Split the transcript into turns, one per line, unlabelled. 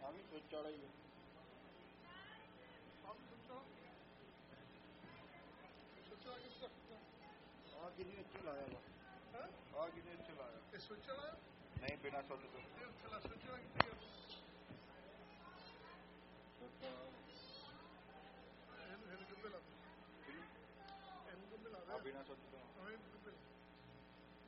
ਆ ਵੀ ਸਵਿਚ ਵਾਲਾ ਹੀ ਹੈ। ਆ ਕਿਹਨੇ ਇੱਥੇ ਲਾਇਆ ਵਾ? ਆ ਕਿਹਨੇ ਇੱਥੇ ਲਾਇਆ? ਇਹ ਸਵਿਚ ਵਾਲਾ ਨਹੀਂ, ਬਿਨਾਂ ਸੁੱਚ ਤੋਂ। ਸਵਿਚ ਵਾਲਾ ਕਿੱਥੇ ਗਿਆ? ਇਹਨੂੰ ਕਿੱਥੇ ਲਾ? ਇਹਨੂੰ ਕਿੱਥੇ ਲਾ? ਬਿਨਾਂ ਸੁੱਚ ਤੋਂ।